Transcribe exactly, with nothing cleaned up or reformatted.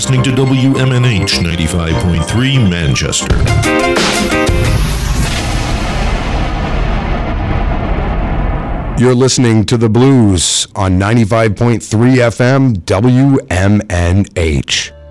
listening to W M N H ninety-five point three Manchester. You're listening to The Blues on ninety-five point three F M W M N H.